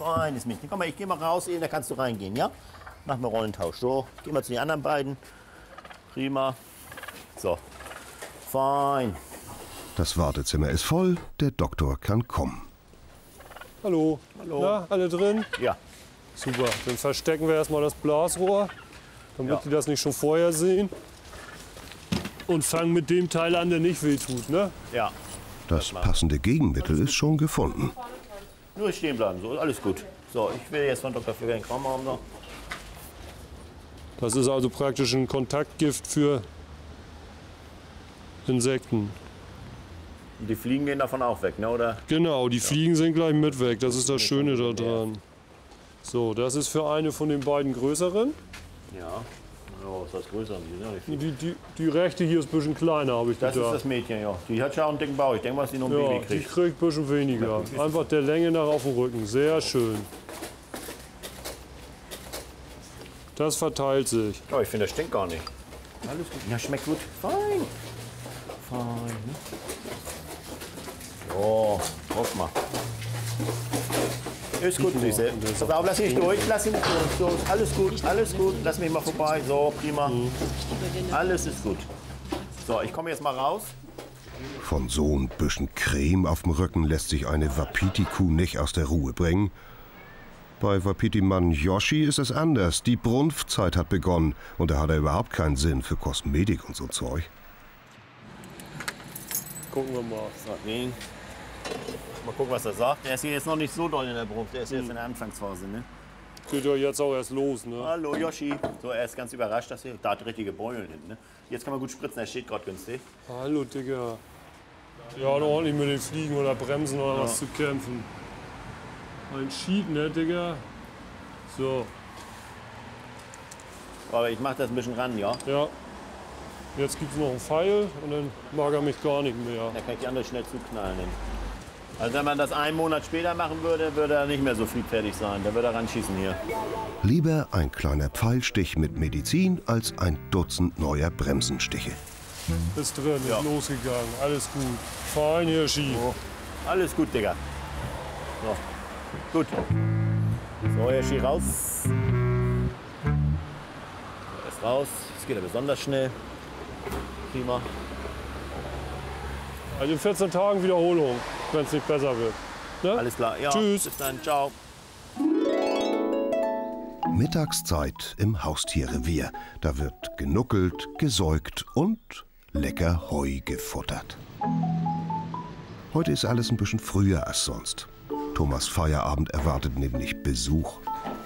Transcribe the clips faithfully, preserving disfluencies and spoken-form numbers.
Feines Mädchen. Komm mal, ich geh mal raus, da kannst du reingehen, ja? Machen wir Rollentausch. So, geh mal zu den anderen beiden. Prima. So. Fein. Das Wartezimmer ist voll, der Doktor kann kommen. Hallo. Hallo. Na, alle drin? Ja. Super. Dann verstecken wir erstmal das Blasrohr, damit Ja. die das nicht schon vorher sehen. Und fangen mit dem Teil an, der nicht wehtut, ne? Ja. Das passende Gegenmittel ist schon gefunden. Nur stehen bleiben, so, alles gut. So, ich will jetzt von Doktor Flügger einen Kram haben noch. Das ist also praktisch ein Kontaktgift für Insekten. Und die Fliegen gehen davon auch weg, ne, oder? Genau, die Fliegen sind gleich mit weg. Das ist das Schöne daran. So, das ist für eine von den beiden größeren. Ja. Oh, ist das größer? Die, sind ja nicht viel. Die, die, die rechte hier ist ein bisschen kleiner, habe ich Das gedacht. ist das Mädchen, ja. Die hat ja auch einen dicken Bauch. Ich denke mal, dass sie noch ein Ja, Baby die kriegt. kriegt ein bisschen weniger. Einfach der Länge nach auf dem Rücken. Sehr schön. Das verteilt sich. Oh, ich finde, das stinkt gar nicht. Alles gut. Ja, schmeckt gut. Fein. Fein. Ne? Oh, guck mal. Ist gut, Süße. Pass auf, lass mich durch. Lass mich nicht durch. So, alles gut, alles gut. Lass mich mal vorbei. So, prima. Alles ist gut. So, ich komme jetzt mal raus. Von so ein bisschen Creme auf dem Rücken lässt sich eine Wapiti-Kuh nicht aus der Ruhe bringen. Bei Wapiti-Mann Yoshi ist es anders. Die Brunftzeit hat begonnen und da hat er überhaupt keinen Sinn für Kosmetik und so Zeug. Gucken wir mal. So, nee. Mal gucken, was er sagt. Der ist hier jetzt noch nicht so doll in der Brunft. Der ist jetzt in der Anfangsphase, ne? Geht ja jetzt auch erst los, ne? Hallo Yoshi. So, er ist ganz überrascht, dass er da hat richtige Beulen hinten, ne? Jetzt kann man gut spritzen, er steht gerade günstig. Hallo, Digga. Ja, noch ordentlich mit den Fliegen oder Bremsen oder Ja. was zu kämpfen. Ein Sheet, ne, Digga? So, Aber ich mach das ein bisschen ran, ja? ja. Jetzt gibt's noch einen Pfeil und dann mag er mich gar nicht mehr. Da kann ich die andere schnell zuknallen. Also wenn man das einen Monat später machen würde, würde er nicht mehr so friedfertig sein. Da würde er ranschießen hier. Lieber ein kleiner Pfeilstich mit Medizin als ein Dutzend neuer Bremsenstiche. Ist drin, Ja. ist losgegangen. Alles gut. Fein, Hirschi. So. Alles gut, Digga. So. Gut. So, hier steht raus. Er ist raus. Jetzt geht er besonders schnell. Prima. Also in vierzehn Tagen Wiederholung, wenn es nicht besser wird. Ne? Alles klar. Ja, Tschüss. bis dann. Ciao. Mittagszeit im Haustierrevier. Da wird genuckelt, gesäugt und lecker Heu gefuttert. Heute ist alles ein bisschen früher als sonst. Thomas' Feierabend erwartet nämlich Besuch.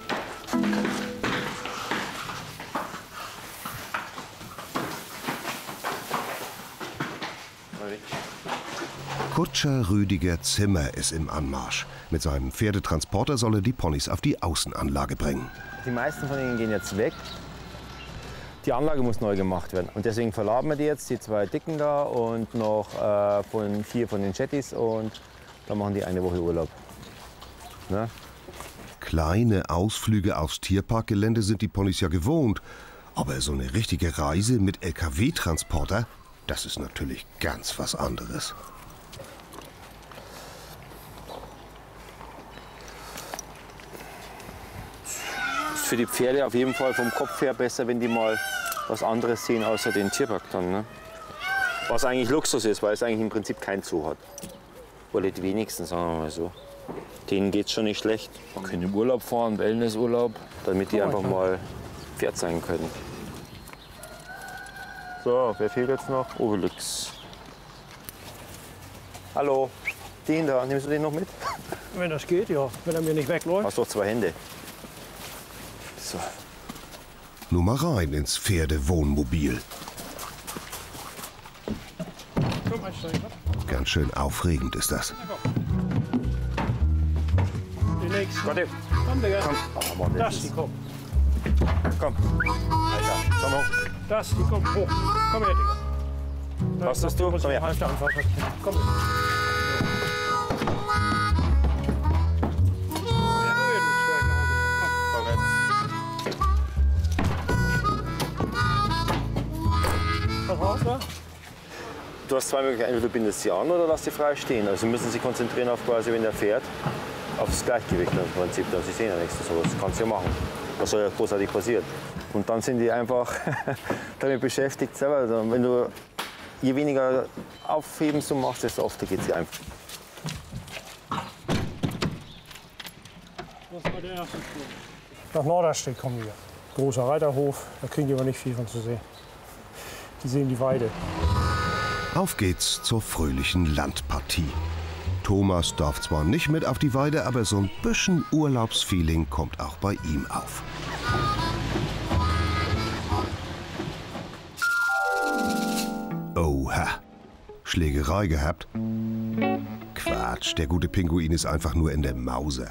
Kutscher Rüdiger Zimmer ist im Anmarsch. Mit seinem Pferdetransporter soll er die Ponys auf die Außenanlage bringen. Die meisten von ihnen gehen jetzt weg. Die Anlage muss neu gemacht werden. Und deswegen verladen wir die jetzt, die zwei Dicken da und noch äh, von vier von den Jetties. Und dann machen die eine Woche Urlaub. Ne? Kleine Ausflüge aufs Tierparkgelände sind die Ponys ja gewohnt. Aber so eine richtige Reise mit L K W-Transporter, das ist natürlich ganz was anderes. Ist für die Pferde auf jeden Fall vom Kopf her besser, wenn die mal was anderes sehen außer den Tierpark dann. Ne? Was eigentlich Luxus ist, weil es eigentlich im Prinzip kein Zoo hat. Oder die wenigsten, sagen wir mal so. Denen geht's schon nicht schlecht. Man kann im Urlaub fahren, Wellnessurlaub. Damit die einfach mal Pferd sein können. So, wer fehlt jetzt noch? Obelix. Hallo, den da, nimmst du den noch mit? Wenn das geht, ja. Wenn er mir nicht wegläuft. Hast doch zwei Hände. So. Nur mal rein ins Pferdewohnmobil. Komm, einsteigen. Ganz schön aufregend ist das. Die nächsten. Warte, Komm, Digga. komm. Oh, Mann, das Das, die ist, kommen. komm. Alter, komm hoch. Das, die kommen hoch. Komm her, Digga. Was hast du? Komm her. Halfter anfassen. Komm her. Was raus da? Du hast zwei Möglichkeiten, entweder du bindest sie an oder lass sie frei stehen. Also müssen sie konzentrieren auf quasi, wenn der fährt, aufs Gleichgewicht im Prinzip. Sie sehen ja nichts, sowas kannst du ja machen. Was soll ja großartig passieren? Und dann sind die einfach damit beschäftigt selber. Also wenn du je weniger Aufheben du machst, desto öfter geht sie einfach. Das war der erste Schuh. Nach Norderstedt kommen wir. Großer Reiterhof, da kriegen die aber nicht viel von zu sehen. Die sehen die Weide. Auf geht's zur fröhlichen Landpartie. Thomas darf zwar nicht mit auf die Weide, aber so ein bisschen Urlaubsfeeling kommt auch bei ihm auf. Oha, Schlägerei gehabt? Quatsch, der gute Pinguin ist einfach nur in der Mauser.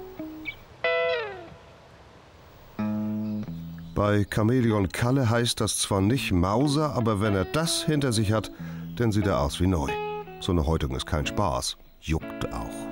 Bei Chamäleon Kalle heißt das zwar nicht Mauser, aber wenn er das hinter sich hat, dann sieht er aus wie neu. So eine Häutung ist kein Spaß, juckt auch.